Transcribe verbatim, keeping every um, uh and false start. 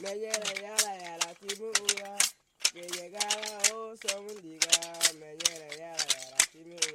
Me yera yara yara ti mu ura. Que llegara o son